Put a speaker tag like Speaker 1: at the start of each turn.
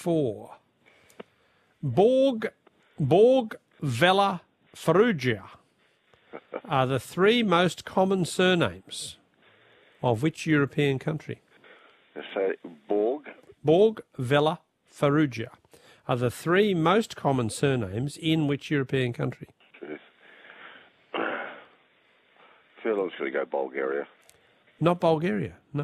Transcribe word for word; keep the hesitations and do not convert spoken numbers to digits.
Speaker 1: four. Borg, Borg, Vella, Farrugia are the three most common surnames of which European country?
Speaker 2: So, Borg.
Speaker 1: Borg, Vella, Farrugia are the three most common surnames in which European country?
Speaker 2: Jeez. I feel I was going to go Bulgaria.
Speaker 1: Not Bulgaria, no.